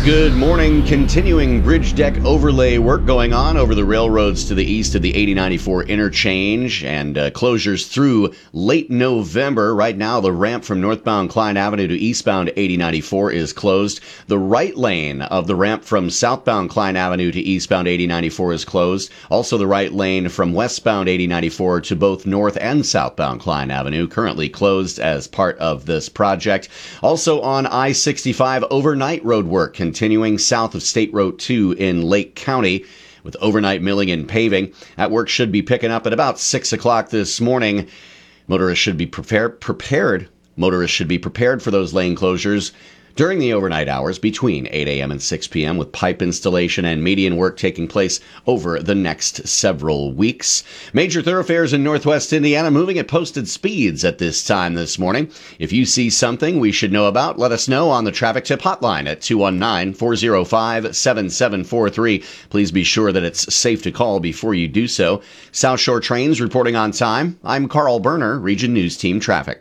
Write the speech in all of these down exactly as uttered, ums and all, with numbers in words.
Good morning. Continuing bridge deck overlay work going on over the railroads to the east of the eighty ninety-four interchange and uh, closures through late November. Right now, the ramp from northbound Klein Avenue to eastbound eighty ninety-four is closed. The right lane of the ramp from southbound Klein Avenue to eastbound eighty ninety-four is closed. Also, the right lane from westbound eighty ninety-four to both north and southbound Klein Avenue currently closed as part of this project. Also on I sixty-five, overnight road work continuing south of State Road two in Lake County with overnight milling and paving. That work should be picking up at about six o'clock this morning. Motorists should be prepared, prepared. Motorists should be prepared for those lane closures during the overnight hours between eight a.m. and six p.m. with pipe installation and median work taking place over the next several weeks. Major thoroughfares in northwest Indiana moving at posted speeds at this time this morning. If you see something we should know about, let us know on the traffic tip hotline at two one nine, four oh five, seven seven four three. Please be sure that it's safe to call before you do so. South Shore Trains reporting on time. I'm Carl Berner, Region News Team Traffic.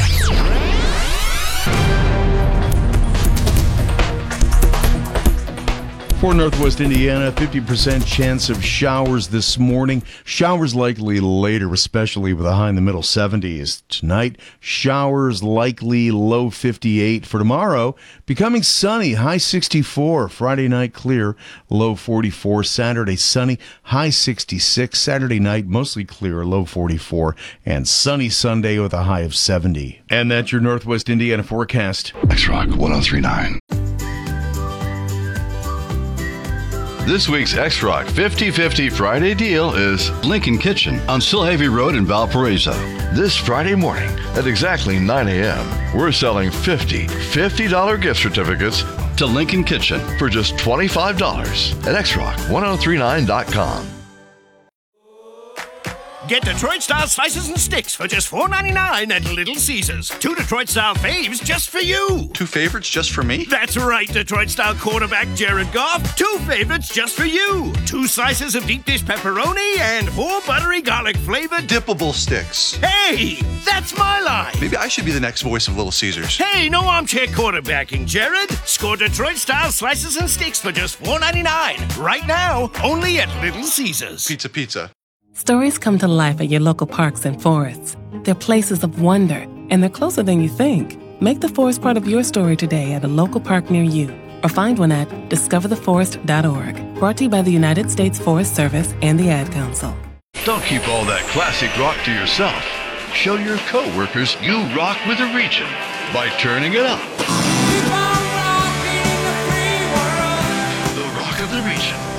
For Northwest Indiana, fifty percent chance of showers this morning. Showers likely later, especially with a high in the middle seventies. Tonight, showers likely low fifty-eight. For tomorrow, becoming sunny, high sixty-four. Friday night clear, low forty-four. Saturday sunny, high sixty-six. Saturday night mostly clear, low forty-four. And sunny Sunday with a high of seventy. And that's your Northwest Indiana forecast. X-Rock one oh three point nine. This week's X-Rock fifty fifty Friday deal is Lincoln Kitchen on Silhavy Road in Valparaiso. This Friday morning at exactly nine a.m., we're selling fifty fifty dollars gift certificates to Lincoln Kitchen for just twenty-five dollars at X Rock one oh three nine dot com. Get Detroit-style slices and sticks for just four ninety-nine at Little Caesars. Two Detroit-style faves just for you. Two favorites just for me? That's right, Detroit-style quarterback Jared Goff. Two favorites just for you. Two slices of deep dish pepperoni and four buttery garlic-flavored dippable sticks. Hey, that's my line. Maybe I should be the next voice of Little Caesars. Hey, no armchair quarterbacking, Jared. Score Detroit-style slices and sticks for just four ninety-nine. Right now, only at Little Caesars. Pizza, pizza. Stories come to life at your local parks and forests. They're places of wonder, and they're closer than you think. Make the forest part of your story today at a local park near you, or find one at discover the forest dot org. Brought to you by the United States Forest Service and the Ad Council. Don't keep all that classic rock to yourself. Show your coworkers you rock with the region by turning it up. Keep on rocking the free world. The rock of the region.